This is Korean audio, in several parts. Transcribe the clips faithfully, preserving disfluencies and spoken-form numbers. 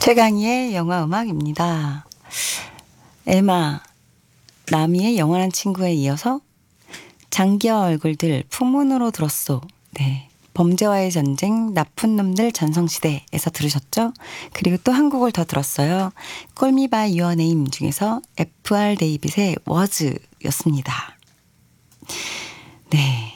최강희의 영화음악입니다. 에마, 나미의 영원한 친구에 이어서 장기화 얼굴들 풍문으로 들었소. 네, 범죄와의 전쟁, 나쁜 놈들 전성시대에서 들으셨죠? 그리고 또 한 곡을 더 들었어요. Call Me By Your Name 중에서 에프알 데이빗의 Was 였습니다. 네,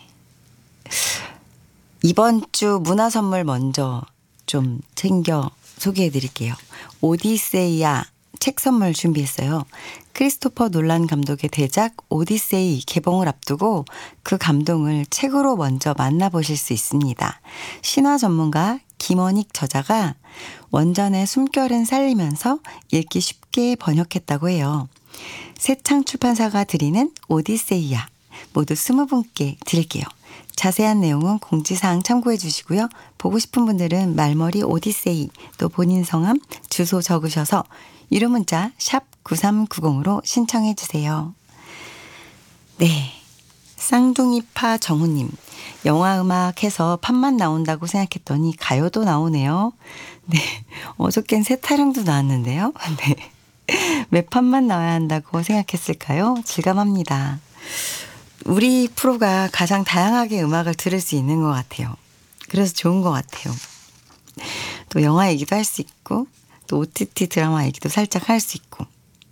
이번 주 문화 선물 먼저 좀 챙겨 소개해 드릴게요. 오디세이야 책 선물 준비했어요. 크리스토퍼 놀란 감독의 대작 오디세이 개봉을 앞두고 그 감동을 책으로 먼저 만나보실 수 있습니다. 신화 전문가 김원익 저자가 원전의 숨결은 살리면서 읽기 쉽게 번역했다고 해요. 새창 출판사가 드리는 오디세이야 모두 스무 분께 드릴게요. 자세한 내용은 공지사항 참고해 주시고요. 보고 싶은 분들은 말머리 오디세이 또 본인 성함 주소 적으셔서 유료 문자 샵 구삼구공으로 신청해 주세요. 네, 쌍둥이파 정우님, 영화음악 해서 팝만 나온다고 생각했더니 가요도 나오네요. 네, 어저께는 세타령도 나왔는데요. 네, 왜 팝만 나와야 한다고 생각했을까요? 질감합니다. 우리 프로가 가장 다양하게 음악을 들을 수 있는 것 같아요. 그래서 좋은 것 같아요. 또 영화 얘기도 할 수 있고 또 오티티 드라마 얘기도 살짝 할 수 있고.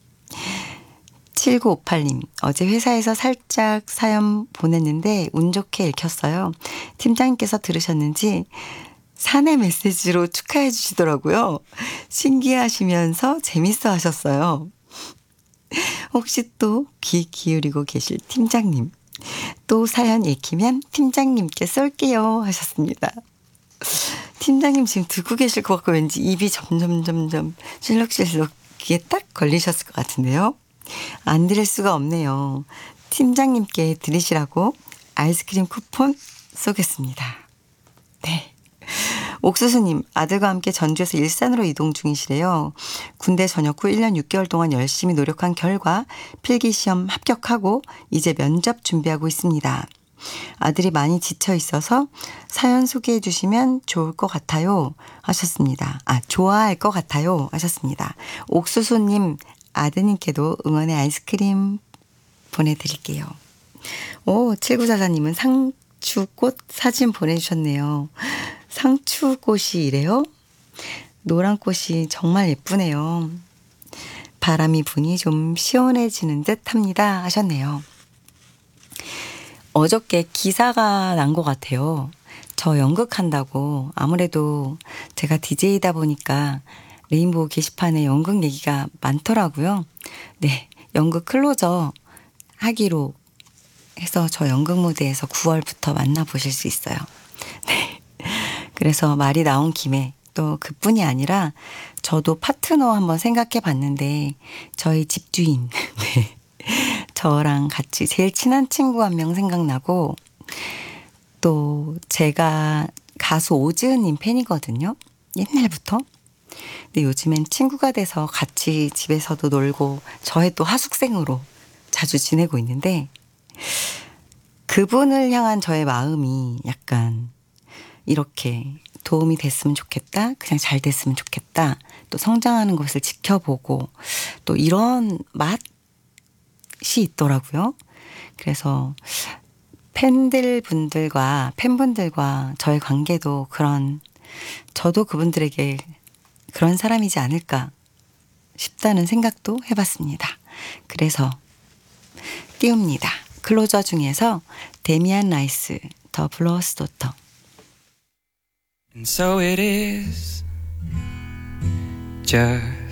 칠구오팔님, 어제 회사에서 살짝 사연 보냈는데 운 좋게 읽혔어요. 팀장님께서 들으셨는지 사내 메시지로 축하해 주시더라고요. 신기하시면서 재밌어 하셨어요. 혹시 또 귀 기울이고 계실 팀장님, 또 사연 읽히면 팀장님께 쏠게요 하셨습니다. 팀장님 지금 듣고 계실 것 같고 왠지 입이 점점 점점 실룩실룩 귀에 딱 걸리셨을 것 같은데요. 안 드릴 수가 없네요. 팀장님께 드리시라고 아이스크림 쿠폰 쏘겠습니다. 네. 옥수수님, 아들과 함께 전주에서 일산으로 이동 중이시래요. 군대 전역 후 일 년 육 개월 동안 열심히 노력한 결과 필기시험 합격하고 이제 면접 준비하고 있습니다. 아들이 많이 지쳐 있어서 사연 소개해 주시면 좋을 것 같아요 하셨습니다. 아, 좋아할 것 같아요 하셨습니다. 옥수수님, 아드님께도 응원의 아이스크림 보내드릴게요. 오, 칠구사사님은 상추꽃 사진 보내주셨네요. 상추꽃이 이래요? 노란 꽃이 정말 예쁘네요. 바람이 부니 좀 시원해지는 듯 합니다 하셨네요. 어저께 기사가 난 것 같아요. 저 연극한다고. 아무래도 제가 디제이다 보니까 레인보우 게시판에 연극 얘기가 많더라고요. 네, 연극 클로저 하기로 해서 저 연극 무대에서 구월부터 만나보실 수 있어요. 네. 그래서 말이 나온 김에 또 그뿐이 아니라 저도 파트너 한번 생각해 봤는데 저희 집주인, 네. 저랑 같이 제일 친한 친구 한 명 생각나고 또 제가 가수 오즈은님 팬이거든요. 옛날부터. 근데 요즘엔 친구가 돼서 같이 집에서도 놀고 저의 또 하숙생으로 자주 지내고 있는데 그분을 향한 저의 마음이 약간 이렇게 도움이 됐으면 좋겠다. 그냥 잘 됐으면 좋겠다. 또 성장하는 것을 지켜보고 또 이런 맛이 있더라고요. 그래서 팬들 분들과 팬분들과 저의 관계도 그런 저도 그분들에게 그런 사람이지 않을까 싶다는 생각도 해봤습니다. 그래서 띄웁니다. 클로저 중에서 데미안 라이스 더 블러스 도터. And so it is just